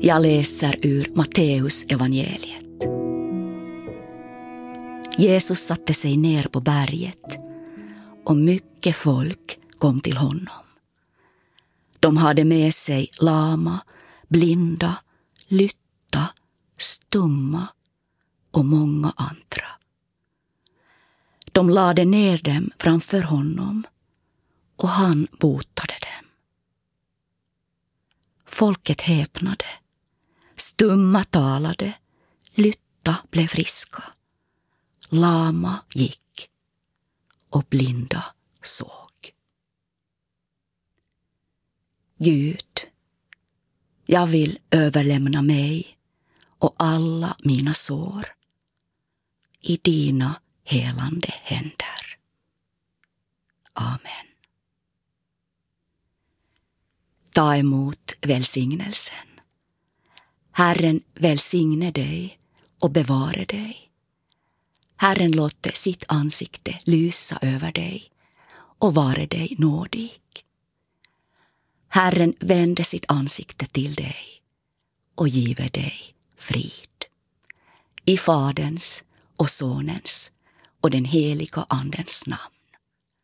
Jag läser ur Matteus evangeliet. Jesus satte sig ner på berget och mycket folk kom till honom. De hade med sig lama, blinda, lytta, stumma och många andra. De lade ner dem framför honom och han botade dem. Folket häpnade, stumma talade, lytta blev friska, lama gick och blinda såg. Gud, jag vill överlämna mig och alla mina sår i dina helande händer. Amen. Ta emot välsignelsen. Herren välsigne dig och bevare dig. Herren låter sitt ansikte lysa över dig och vare dig nådig. Herren vände sitt ansikte till dig och give dig frid. I Faderns och Sonens och den heliga Andens namn.